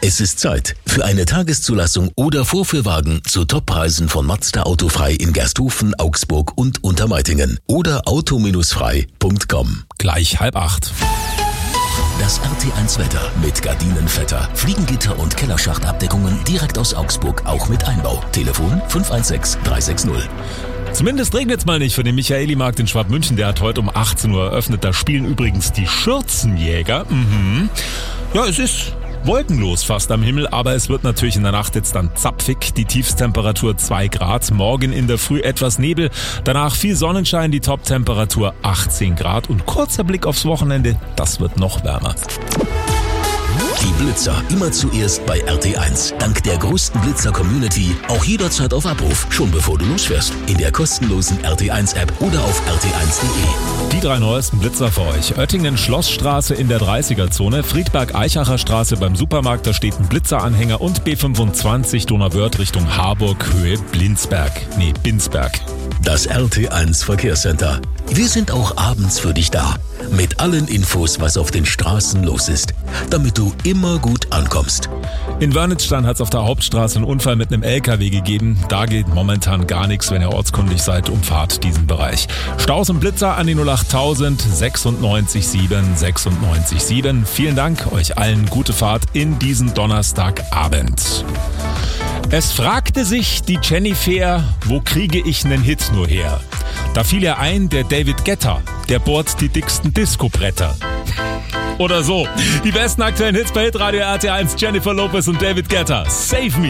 Es ist Zeit für eine Tageszulassung oder Vorführwagen zu Toppreisen von Mazda Autofrei in Gersthofen, Augsburg und Untermeitingen oder auto-frei.com. Gleich 7:30. Das RT1 Wetter mit Gardinenvetter, Fliegengitter und Kellerschachtabdeckungen direkt aus Augsburg, auch mit Einbau. Telefon 516 360. Zumindest regnet's mal nicht für den Michaeli-Markt in Schwabmünchen. Der hat heute um 18 Uhr eröffnet. Da spielen übrigens die Schürzenjäger. Ja, es ist wolkenlos fast am Himmel, aber es wird natürlich in der Nacht jetzt dann zapfig. Die Tiefstemperatur 2 Grad. Morgen in der Früh etwas Nebel. Danach viel Sonnenschein, die Toptemperatur 18 Grad. Und kurzer Blick aufs Wochenende, das wird noch wärmer. Die Blitzer immer zuerst bei RT1. Dank der größten Blitzer-Community auch jederzeit auf Abruf, schon bevor du losfährst. In der kostenlosen RT1-App oder auf rt1.de. Die 3 neuesten Blitzer für euch. Oettingen-Schlossstraße in der 30er-Zone, Friedberg-Eichacher Straße beim Supermarkt, da steht ein Blitzeranhänger und B25 Donauwörth Richtung Harburg, Höhe Binsberg. Das RT1 Verkehrscenter. Wir sind auch abends für dich da. Mit allen Infos, was auf den Straßen los ist, damit du immer gut ankommst. In Wörnitzstein hat es auf der Hauptstraße einen Unfall mit einem LKW gegeben. Da geht momentan gar nichts. Wenn ihr ortskundig seid, umfahrt diesen Bereich. Staus und Blitzer an die 08000 96 7 96 7. Vielen Dank, euch allen gute Fahrt in diesen Donnerstagabend. Es fragte sich die Jennifer, wo kriege ich nen Hit nur her? Da fiel ihr ein, der David Guetta, der bohrt die dicksten Disco-Bretter. Oder so. Die besten aktuellen Hits bei Hitradio RT1, Jennifer Lopez und David Guetta. Save Me.